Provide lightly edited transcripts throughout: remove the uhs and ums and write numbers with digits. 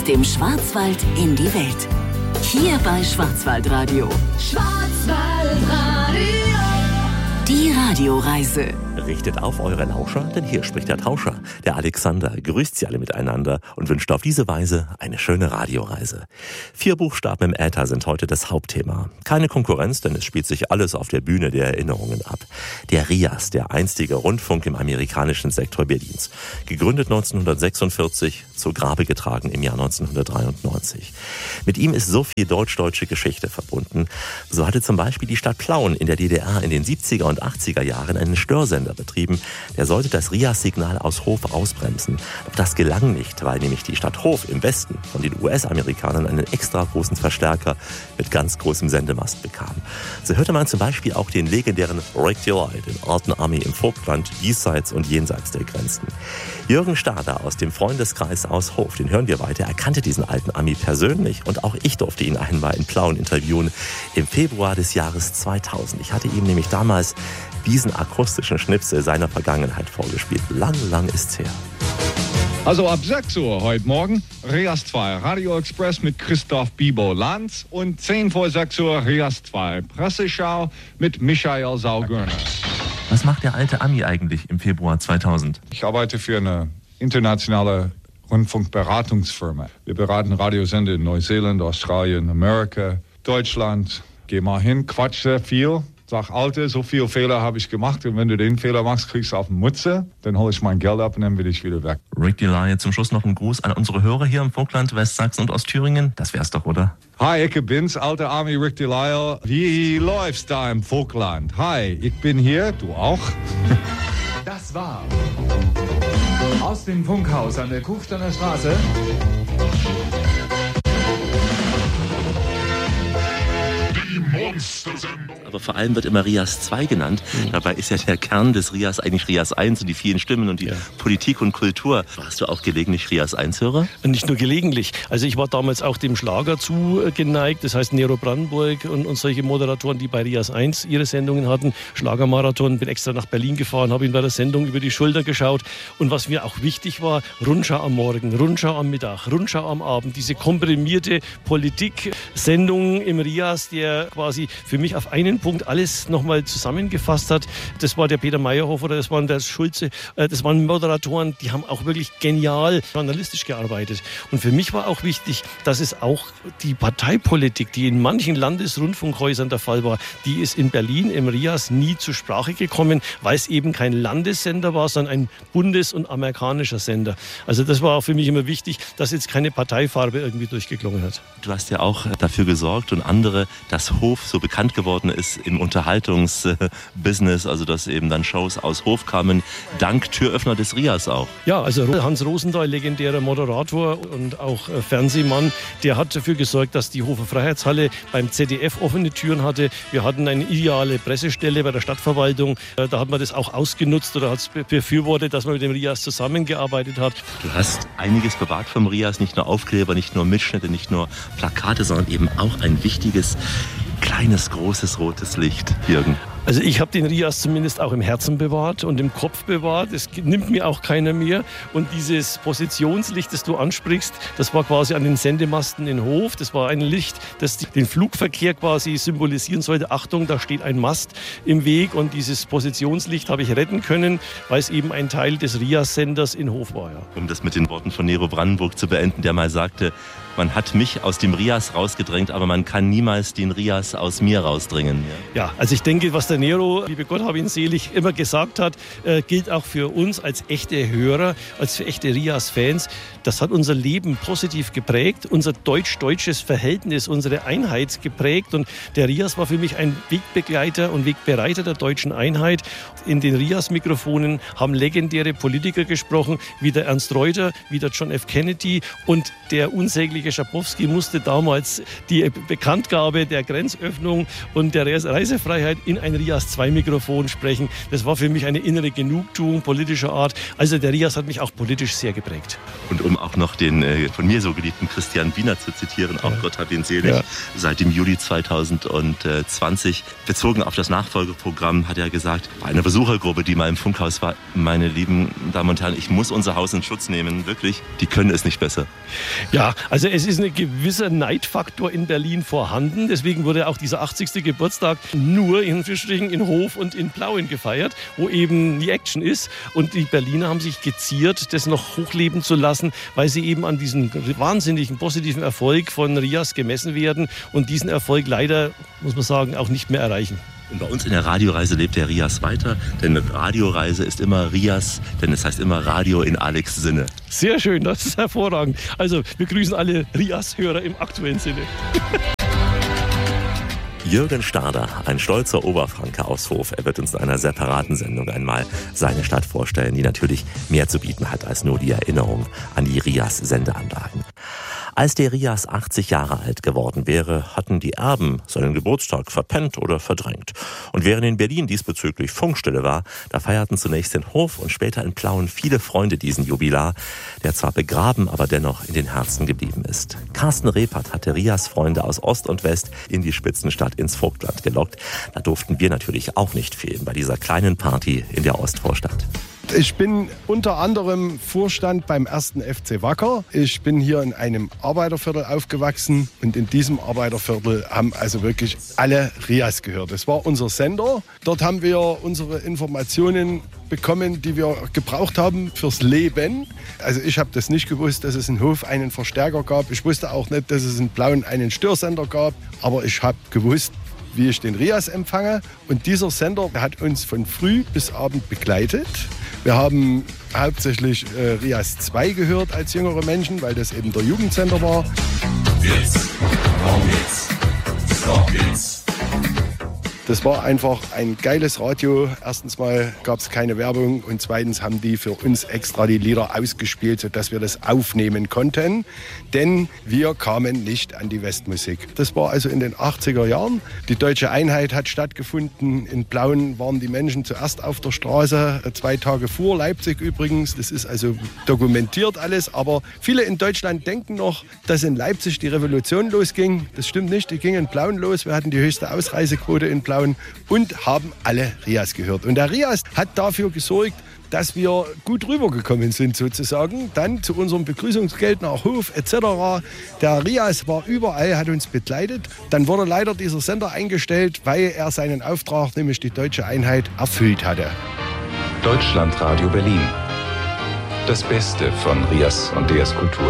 dem Schwarzwald in die Welt. Hier bei Schwarzwaldradio. Schwarzwaldradio. Die Radioreise. Richtet auf eure Lauscher, denn hier spricht der Tauscher, der Alexander, grüßt sie alle miteinander und wünscht auf diese Weise eine schöne Radioreise. 4 Buchstaben im Äther sind heute das Hauptthema. Keine Konkurrenz, denn es spielt sich alles auf der Bühne der Erinnerungen ab. Der RIAS, der einstige Rundfunk im amerikanischen Sektor Berlins. Gegründet 1946, zu Grabe getragen im Jahr 1993. Mit ihm ist so viel deutsch-deutsche Geschichte verbunden. So hatte zum Beispiel die Stadt Plauen in der DDR in den 70er und 80er Jahren einen Störsender betrieben. Der sollte das RIAS-Signal aus Hof ausbremsen. Doch das gelang nicht, weil nämlich die Stadt Hof im Westen von den US-Amerikanern einen extra großen Verstärker mit ganz großem Sendemast bekam. So hörte man zum Beispiel auch den legendären Rick Delay, den alten Ami im Vogtland, diesseits und jenseits der Grenzen. Jürgen Stader aus dem Freundeskreis aus Hof, den hören wir weiter. Er kannte diesen alten Ami persönlich und auch ich durfte ihn einmal in Plauen interviewen im Februar des Jahres 2000. Ich hatte ihm nämlich damals diesen akustischen Schnipsel seiner Vergangenheit vorgespielt. Lang ist's her. Also ab 6 Uhr heute Morgen RIAS 2 Radio Express mit Christoph Bibo-Lanz und 10 vor 6 Uhr RIAS 2 Presseschau mit Michael Saugörner. Was macht der alte Ami eigentlich im Februar 2000? Ich arbeite für eine internationale Rundfunkberatungsfirma. Wir beraten Radiosender in Neuseeland, Australien, Amerika, Deutschland. Geh mal hin, quatsch sehr viel. Sag, Alter, so viele Fehler habe ich gemacht und wenn du den Fehler machst, kriegst du auf den Mutze. Dann hole ich mein Geld ab und dann bin ich wieder weg. Rick Delay, zum Schluss noch ein Gruß an unsere Hörer hier im Vogtland, Westsachsen und Ostthüringen. Das wär's doch, oder? Hi, ich bin's, alter Ami Rick Delay. Wie läuft's da im Vogtland? Hi, ich bin hier, du auch? Das war aus dem Funkhaus an der Kufsteiner Straße. Aber vor allem wird immer RIAS 2 genannt. Dabei ist ja der Kern des RIAS eigentlich RIAS 1 und die vielen Stimmen und die Politik und Kultur. Warst du auch gelegentlich RIAS 1-Hörer? Nicht nur gelegentlich. Also ich war damals auch dem Schlager zugeneigt. Das heißt Nero Brandenburg und solche Moderatoren, die bei RIAS 1 ihre Sendungen hatten. Schlagermarathon, bin extra nach Berlin gefahren, habe ihn bei der Sendung über die Schulter geschaut. Und was mir auch wichtig war, Rundschau am Morgen, Rundschau am Mittag, Rundschau am Abend. Diese komprimierte Politik-Sendung im RIAS, der quasi für mich auf einen Punkt alles nochmal zusammengefasst hat. Das war der Peter Meyerhofer, das waren der Schulze, das waren Moderatoren, die haben auch wirklich genial journalistisch gearbeitet. Und für mich war auch wichtig, dass es auch die Parteipolitik, die in manchen Landesrundfunkhäusern der Fall war, die ist in Berlin im RIAS nie zur Sprache gekommen, weil es eben kein Landessender war, sondern ein bundes- und amerikanischer Sender. Also das war auch für mich immer wichtig, dass jetzt keine Parteifarbe irgendwie durchgeklungen hat. Du hast ja auch dafür gesorgt und andere, dass Hof so bekannt geworden ist im Unterhaltungsbusiness, also dass eben dann Shows aus Hof kamen, dank Türöffner des RIAS auch. Ja, also Hans Rosenthal, legendärer Moderator und auch Fernsehmann, der hat dafür gesorgt, dass die Hofer Freiheitshalle beim ZDF offene Türen hatte. Wir hatten eine ideale Pressestelle bei der Stadtverwaltung. Da hat man das auch ausgenutzt oder hat es befürwortet, dass man mit dem RIAS zusammengearbeitet hat. Du hast einiges bewahrt vom RIAS, nicht nur Aufkleber, nicht nur Mitschnitte, nicht nur Plakate, sondern eben auch ein wichtiges kleines, großes, rotes Licht, Jürgen. Also ich habe den RIAS zumindest auch im Herzen bewahrt und im Kopf bewahrt. Das nimmt mir auch keiner mehr. Und dieses Positionslicht, das du ansprichst, das war quasi an den Sendemasten in Hof. Das war ein Licht, das den Flugverkehr quasi symbolisieren sollte. Achtung, da steht ein Mast im Weg. Und dieses Positionslicht habe ich retten können, weil es eben ein Teil des RIAS-Senders in Hof war. Ja. Um das mit den Worten von Nero Brandenburg zu beenden, der mal sagte, man hat mich aus dem RIAS rausgedrängt, aber man kann niemals den RIAS aus mir rausdrängen. Ja, also ich denke, was der Nero, liebe Gott hab ihn selig, immer gesagt hat, gilt auch für uns als echte Hörer, als für echte RIAS-Fans. Das hat unser Leben positiv geprägt, unser deutsch-deutsches Verhältnis, unsere Einheit geprägt. Und der RIAS war für mich ein Wegbegleiter und Wegbereiter der deutschen Einheit. In den RIAS-Mikrofonen haben legendäre Politiker gesprochen, wie der Ernst Reuter, wie der John F. Kennedy und der unsägliche Kollege Schabowski musste damals die Bekanntgabe der Grenzöffnung und der Reisefreiheit in ein RIAS-2-Mikrofon sprechen. Das war für mich eine innere Genugtuung politischer Art. Also der RIAS hat mich auch politisch sehr geprägt. Und um auch noch den von mir so geliebten Christian Wiener zu zitieren, auch Gott hat ihn selig, seit dem Juli 2020, bezogen auf das Nachfolgeprogramm, hat er gesagt, bei einer Besuchergruppe, die mal im Funkhaus war, meine lieben Damen und Herren, ich muss unser Haus in Schutz nehmen, wirklich, die können es nicht besser. Ja, also es ist ein gewisser Neidfaktor in Berlin vorhanden, deswegen wurde auch dieser 80. Geburtstag nur in Hof und in Plauen gefeiert, wo eben die Action ist, und die Berliner haben sich geziert, das noch hochleben zu lassen, weil sie eben an diesen wahnsinnigen positiven Erfolg von RIAS gemessen werden und diesen Erfolg leider, muss man sagen, auch nicht mehr erreichen. Und bei uns in der Radioreise lebt der RIAS weiter, denn Radioreise ist immer RIAS, denn es heißt immer Radio in Alex' Sinne. Sehr schön, das ist hervorragend. Also wir grüßen alle RIAS-Hörer im aktuellen Sinne. Jürgen Stader, ein stolzer Oberfranke aus Hof. Er wird uns in einer separaten Sendung einmal seine Stadt vorstellen, die natürlich mehr zu bieten hat als nur die Erinnerung an die RIAS-Sendeanlagen. Als der RIAS 80 Jahre alt geworden wäre, hatten die Erben seinen Geburtstag verpennt oder verdrängt. Und während in Berlin diesbezüglich Funkstille war, da feierten zunächst in Hof und später in Plauen viele Freunde diesen Jubilar, der zwar begraben, aber dennoch in den Herzen geblieben ist. Carsten Repert hatte RIAS-Freunde aus Ost und West in die Spitzenstadt ins Vogtland gelockt. Da durften wir natürlich auch nicht fehlen bei dieser kleinen Party in der Ostvorstadt. Ich bin unter anderem Vorstand beim 1. FC Wacker. Ich bin hier in einem Arbeiterviertel aufgewachsen und in diesem Arbeiterviertel haben also wirklich alle RIAS gehört. Das war unser Sender. Dort haben wir unsere Informationen bekommen, die wir gebraucht haben fürs Leben. Also ich habe das nicht gewusst, dass es in Hof einen Verstärker gab. Ich wusste auch nicht, dass es in Plauen einen Störsender gab. Aber ich habe gewusst, wie ich den RIAS empfange. Und dieser Sender hat uns von früh bis Abend begleitet. Wir haben hauptsächlich RIAS 2 gehört als jüngere Menschen, weil das eben der Jugendsender war. Hits, Hits, Stop Hits. Das war einfach ein geiles Radio. Erstens mal gab es keine Werbung und zweitens haben die für uns extra die Lieder ausgespielt, sodass wir das aufnehmen konnten. Denn wir kamen nicht an die Westmusik. Das war also in den 80er Jahren. Die deutsche Einheit hat stattgefunden. In Plauen waren die Menschen zuerst auf der Straße, 2 Tage vor Leipzig übrigens. Das ist also dokumentiert alles. Aber viele in Deutschland denken noch, dass in Leipzig die Revolution losging. Das stimmt nicht, die ging in Plauen los. Wir hatten die höchste Ausreisequote in Plauen und haben alle RIAS gehört. Und der RIAS hat dafür gesorgt, dass wir gut rübergekommen sind sozusagen. Dann zu unserem Begrüßungsgeld nach Hof etc. Der RIAS war überall, hat uns begleitet. Dann wurde leider dieser Sender eingestellt, weil er seinen Auftrag, nämlich die deutsche Einheit, erfüllt hatte. Deutschlandradio Berlin. Das Beste von RIAS und DS Kultur.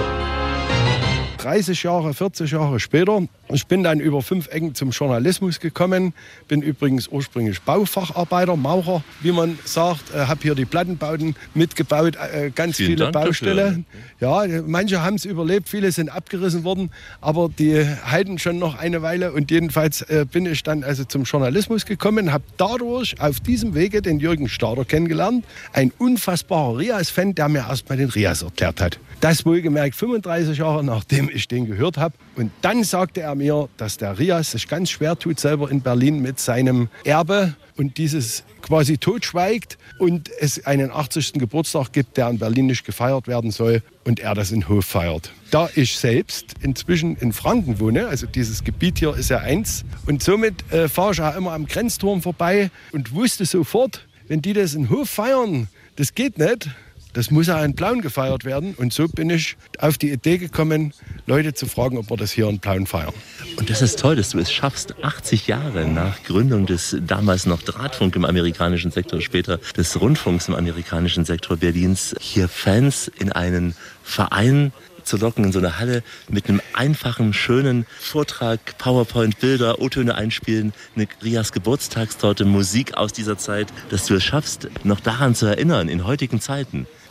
30 Jahre, 40 Jahre später. Ich bin dann über 5 Ecken zum Journalismus gekommen. Bin übrigens ursprünglich Baufacharbeiter, Maurer, wie man sagt. Habe hier die Plattenbauten mitgebaut, ganz Vielen viele Dank Baustellen. Ja, manche haben es überlebt, viele sind abgerissen worden, aber die halten schon noch eine Weile. Und jedenfalls bin ich dann also zum Journalismus gekommen, habe dadurch auf diesem Wege den Jürgen Stader kennengelernt. Ein unfassbarer RIAS-Fan, der mir erstmal den RIAS erklärt hat. Das wohlgemerkt 35 Jahre, nachdem ich den gehört habe. Und dann sagte er mir, dass der RIAS sich ganz schwer tut, selber in Berlin mit seinem Erbe und dieses quasi totschweigt und es einen 80. Geburtstag gibt, der in Berlin nicht gefeiert werden soll und er das in Hof feiert. Da ich selbst inzwischen in Franken wohne, also dieses Gebiet hier ist ja eins, und somit fahre ich auch immer am Grenzturm vorbei und wusste sofort, wenn die das in Hof feiern, das geht nicht. Das muss ja in Plauen gefeiert werden. Und so bin ich auf die Idee gekommen, Leute zu fragen, ob wir das hier in Plauen feiern. Und das ist toll, dass du es schaffst, 80 Jahre nach Gründung des damals noch Drahtfunk im amerikanischen Sektor, später des Rundfunks im amerikanischen Sektor Berlins, hier Fans in einen Verein zu locken, in so eine Halle mit einem einfachen, schönen Vortrag, PowerPoint, Bilder, O-Töne einspielen, eine RIAS Geburtstagstorte, Musik aus dieser Zeit, dass du es schaffst, noch daran zu erinnern in heutigen Zeiten.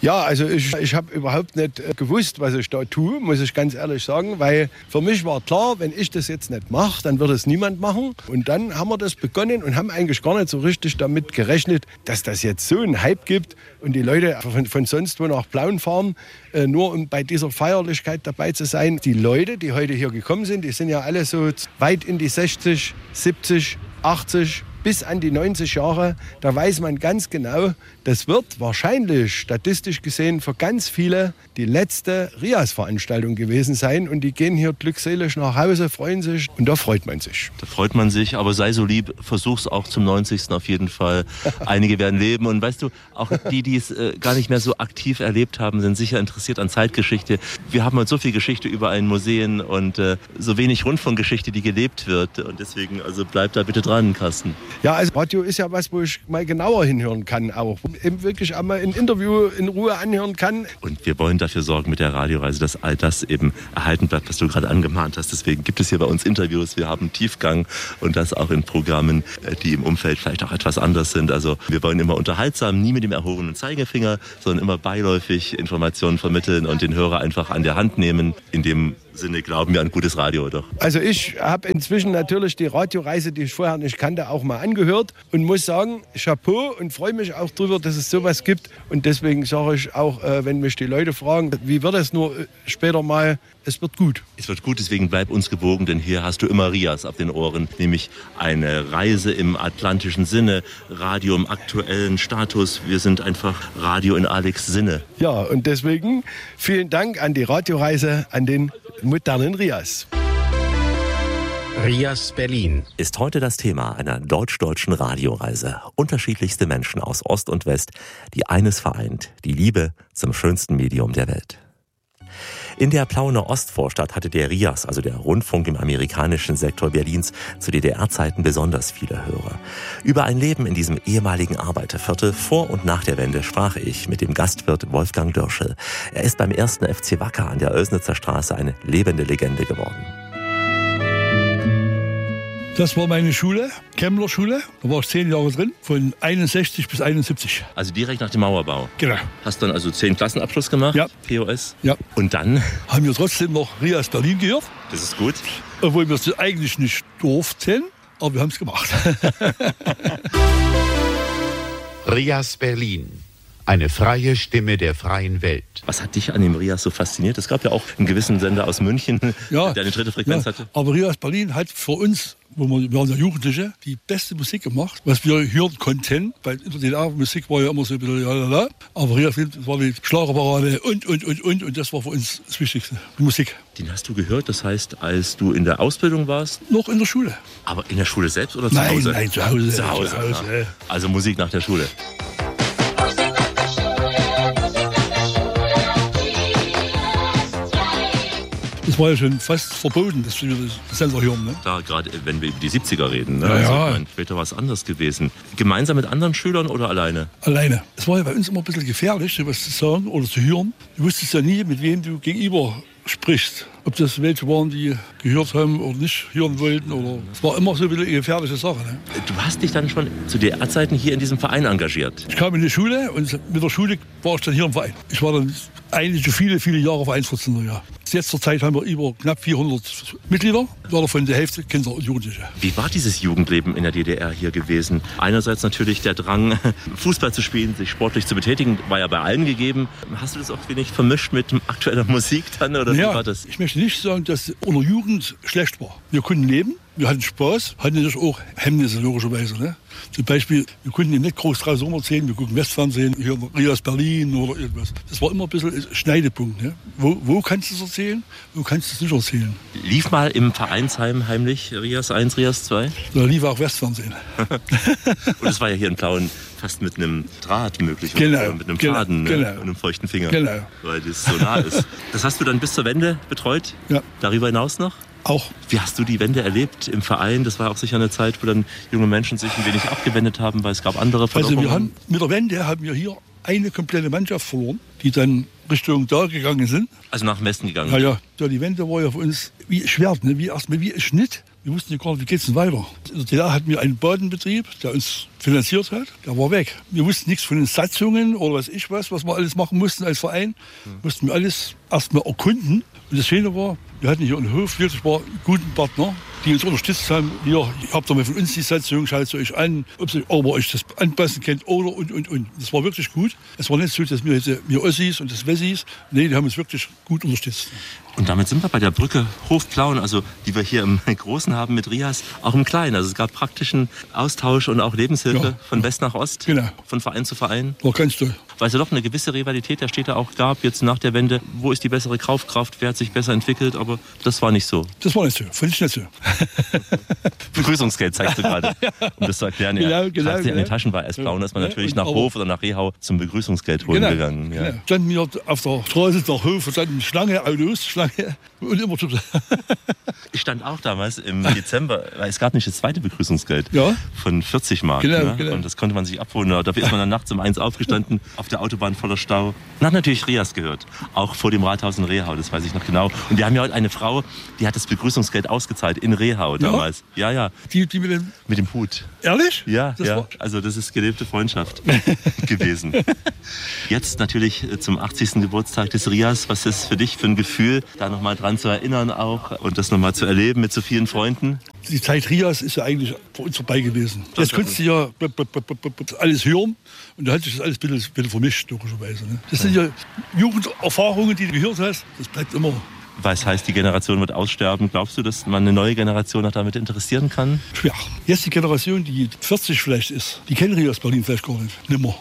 Ja, also ich habe überhaupt nicht gewusst, was ich da tue, muss ich ganz ehrlich sagen, weil für mich war klar, wenn ich das jetzt nicht mache, dann wird es niemand machen. Und dann haben wir das begonnen und haben eigentlich gar nicht so richtig damit gerechnet, dass das jetzt so einen Hype gibt und die Leute von sonst wo nach Plauen fahren, nur um bei dieser Feierlichkeit dabei zu sein. Die Leute, die heute hier gekommen sind, die sind ja alle so weit in die 60, 70, 80 bis an die 90 Jahre. Da weiß man ganz genau, das wird wahrscheinlich statistisch gesehen für ganz viele die letzte Rias-Veranstaltung gewesen sein. Und die gehen hier glückselig nach Hause, freuen sich und da freut man sich. Da freut man sich, aber sei so lieb, versuch's auch zum 90. auf jeden Fall. Einige werden leben und weißt du, auch die es gar nicht mehr so aktiv erlebt haben, sind sicher interessiert an Zeitgeschichte. Wir haben heute so viel Geschichte überall in Museen und so wenig Rundfunkgeschichte, die gelebt wird. Und deswegen, also bleib da bitte dran, Carsten. Ja, also Radio ist ja was, wo ich mal genauer hinhören kann auch. Eben wirklich einmal ein Interview in Ruhe anhören kann. Und wir wollen dafür sorgen mit der Radioreise, dass all das eben erhalten bleibt, was du gerade angemahnt hast. Deswegen gibt es hier bei uns Interviews. Wir haben Tiefgang und das auch in Programmen, die im Umfeld vielleicht auch etwas anders sind. Also wir wollen immer unterhaltsam, nie mit dem erhobenen Zeigefinger, sondern immer beiläufig Informationen vermitteln und den Hörer einfach an der Hand nehmen. In dem Sinne glauben wir an gutes Radio, doch? Also ich habe inzwischen natürlich die Radioreise, die ich vorher nicht kannte, auch mal angehört und muss sagen, Chapeau und freue mich auch drüber, dass es sowas gibt. Und deswegen sage ich auch, wenn mich die Leute fragen, wie wird es nur später mal, es wird gut. Es wird gut, deswegen bleib uns gewogen, denn hier hast du immer Rias auf den Ohren, nämlich eine Reise im atlantischen Sinne, Radio im aktuellen Status. Wir sind einfach Radio in Alex Sinne. Ja, und deswegen vielen Dank an die Radioreise, an den modernen Rias. Rias Berlin ist heute das Thema einer deutsch-deutschen Radioreise. Unterschiedlichste Menschen aus Ost und West, die eines vereint, die Liebe zum schönsten Medium der Welt. In der Plauener Ostvorstadt hatte der Rias, also der Rundfunk im amerikanischen Sektor Berlins, zu DDR-Zeiten besonders viele Hörer. Über ein Leben in diesem ehemaligen Arbeiterviertel vor und nach der Wende sprach ich mit dem Gastwirt Wolfgang Dörschel. Er ist beim 1. FC Wacker an der Oelsnitzer Straße eine lebende Legende geworden. Das war meine Schule, Kemmler Schule. Da war ich 10 Jahre drin, von 61 bis 71. Also direkt nach dem Mauerbau? Genau. Hast dann also 10 Klassenabschluss gemacht? Ja. POS? Ja. Und dann? Haben wir trotzdem noch Rias Berlin gehört. Das ist gut. Obwohl wir es eigentlich nicht durften, aber wir haben es gemacht. Rias Berlin. Eine freie Stimme der freien Welt. Was hat dich an dem Rias so fasziniert? Es gab ja auch einen gewissen Sender aus München, der eine dritte Frequenz hatte. Aber Rias Berlin hat für uns, wir waren ja Jugendliche, die beste Musik gemacht, was wir hören konnten. Weil in der DDR-Musik war ja immer so ein bisschen lalala. Aber Rias war die Schlagerparade und das war für uns das Wichtigste, die Musik. Den hast du gehört, das heißt, als du in der Ausbildung warst? Noch in der Schule. Aber in der Schule selbst oder zu Hause? Nein, zu Hause. Zu Hause. Ja. Also Musik nach der Schule. Das war ja schon fast verboten, dass wir das Sender hören. Ne? Da gerade, wenn wir über die 70er reden. Ne? Ja, also, ja. Ich meine, später war es anders gewesen. Gemeinsam mit anderen Schülern oder alleine? Alleine. Es war ja bei uns immer ein bisschen gefährlich, sowas zu sagen oder zu hören. Du wusstest ja nie, mit wem du gegenüber sprichst. Ob das welche waren, die gehört haben oder nicht hören wollten. Es war immer so ein bisschen eine gefährliche Sache. Ne? Du hast dich dann schon zu DDR-Zeiten hier in diesem Verein engagiert? Ich kam in die Schule und mit der Schule war ich dann hier im Verein. Ich war dann eigentlich viele, viele Jahre Vereinsvorsitzender. Ja. Jetzt zur Zeit haben wir über knapp 400 Mitglieder, davon die Hälfte Kinder und Jugendliche. Wie war dieses Jugendleben in der DDR hier gewesen? Einerseits natürlich der Drang, Fußball zu spielen, sich sportlich zu betätigen, war ja bei allen gegeben. Hast du das auch wenig vermischt mit aktueller Musik dann? Oder ja, wie war das? Ich möchte nicht sagen, dass unter Jugend schlecht war. Wir konnten leben, wir hatten Spaß, hatten natürlich auch Hemmnisse logischerweise. Ne? Zum Beispiel, wir konnten nicht groß draußen erzählen, wir gucken Westfernsehen, hier Rias Berlin oder irgendwas. Das war immer ein bisschen ein Schneidepunkt. Ne? Wo kannst du es erzählen, wo kannst du es nicht erzählen? Lief mal im Vereinsheim heimlich Rias 1, Rias 2? Da lief auch Westfernsehen. Und es war ja hier in Plauen fast mit einem Draht möglich, genau, mit einem Faden, genau, und einem feuchten Finger, genau. Weil das so nah ist. Das hast du dann bis zur Wende betreut? Ja. Darüber hinaus noch? Auch. Wie hast du die Wende erlebt im Verein? Das war auch sicher eine Zeit, wo dann junge Menschen sich ein wenig abgewendet haben, weil es gab andere Verlockungen. Also mit der Wende haben wir hier eine komplette Mannschaft verloren, die dann Richtung da gegangen sind. Also nach dem Westen gegangen? Ja, die Wende war ja für uns wie Schwert, ne? wie ein Schnitt Wir wussten ja gar nicht, wie geht es denn weiter. In der DDR hatten wir einen Badenbetrieb, der uns finanziert hat. Der war weg. Wir wussten nichts von den Satzungen oder was wir alles machen mussten als Verein. Mussten wir alles erstmal erkunden. Und das Schöne war, wir hatten hier einen Hof, wirklich war einen guten Partner, die uns unterstützt haben. Hier, ihr habt doch mal von uns die Satzung, schaut sie euch an, ob ihr euch das anpassen könnt oder und. Das war wirklich gut. Es war nicht so, dass wir Ossis und das Wessis, nee, die haben uns wirklich gut unterstützt. Und damit sind wir bei der Brücke Hof-Plauen, also die wir hier im Großen haben mit Rias, auch im Kleinen. Also es gab praktischen Austausch und auch Lebenshilfe von West nach Ost, von Verein zu Verein. War ganz toll. Weil es ja doch eine gewisse Rivalität der Städte auch gab, jetzt nach der Wende. Wo ist die bessere Kaufkraft, wer hat sich besser entwickelt, aber das war nicht so. Das war nicht so, fand ich nicht so. Begrüßungsgeld zeigst du gerade, um das zu erklären. Genau. In den Taschen war es Plauen, ist man natürlich nach Hof oder nach Rehau zum Begrüßungsgeld holen gegangen. Ja. Genau. Standen wir auf der Straße, der Hof, standen Schlange, Autos, Schlange und immer zu. Ich stand auch damals im Dezember, weil es gab nicht das zweite Begrüßungsgeld von 40 Mark. Genau. Und das konnte man sich abholen. Dafür ist man dann nachts um 1 aufgestanden, auf der Autobahn voller Stau. Und hat natürlich Rias gehört, auch vor dem Rathaus in Rehau, das weiß ich noch genau. Und wir haben ja heute eine Frau, die hat das Begrüßungsgeld ausgezahlt in Rehau damals. Ja. Die mit dem Hut. Ehrlich? Ja. Also das ist gelebte Freundschaft gewesen. Jetzt natürlich zum 80. Geburtstag des Rias. Was ist für dich für ein Gefühl, da nochmal dran zu erinnern auch und das nochmal zu erleben mit so vielen Freunden? Die Zeit Rias ist ja eigentlich vor uns vorbei gewesen. Jetzt konntest du ja alles hören und da hat sich das alles ein bisschen vermischt, logischerweise. Ne? Das sind ja Jugenderfahrungen, die du gehört hast, das bleibt immer. Was heißt, die Generation wird aussterben? Glaubst du, dass man eine neue Generation noch damit interessieren kann? Schwer. Jetzt die Generation, die 40 vielleicht ist, die kennen Rias Berlin vielleicht gar nicht. Nimmer.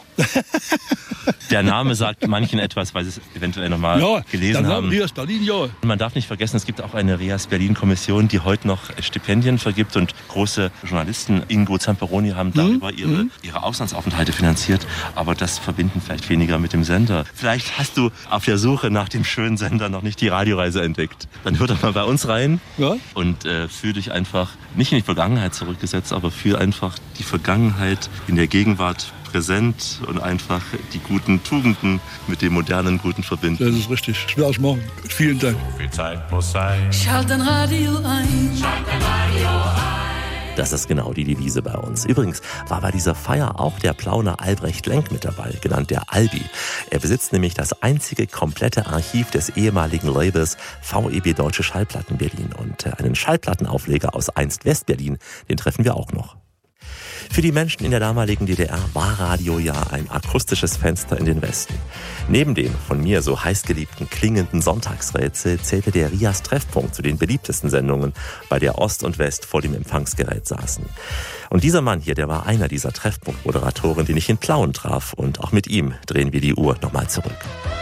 Der Name sagt manchen etwas, weil sie es eventuell noch mal gelesen haben. Rias Berlin, ja. Man darf nicht vergessen, es gibt auch eine Rias Berlin-Kommission, die heute noch Stipendien vergibt und große Journalisten, Ingo Zamperoni, haben darüber ihre Auslandsaufenthalte finanziert. Aber das verbinden vielleicht weniger mit dem Sender. Vielleicht hast du auf der Suche nach dem schönen Sender noch nicht die Radioreise entdeckt. Dann hör doch mal bei uns rein und fühl dich einfach nicht in die Vergangenheit zurückgesetzt, aber fühl einfach die Vergangenheit in der Gegenwart präsent und einfach die guten Tugenden mit dem modernen Guten verbinden. Das ist richtig. Schwer als morgen. Vielen Dank. Viel Zeit muss sein. Schalt dein Radio ein. Das ist genau die Devise bei uns. Übrigens war bei dieser Feier auch der Plauner Albrecht Lenk mit dabei, genannt der Albi. Er besitzt nämlich das einzige komplette Archiv des ehemaligen Labels VEB Deutsche Schallplatten Berlin. Und einen Schallplattenaufleger aus einst Westberlin, den treffen wir auch noch. Für die Menschen in der damaligen DDR war Radio ja ein akustisches Fenster in den Westen. Neben dem von mir so heißgeliebten klingenden Sonntagsrätsel zählte der Rias Treffpunkt zu den beliebtesten Sendungen, bei der Ost und West vor dem Empfangsgerät saßen. Und dieser Mann hier, der war einer dieser Treffpunktmoderatoren, den ich in Plauen traf. Und auch mit ihm drehen wir die Uhr nochmal zurück.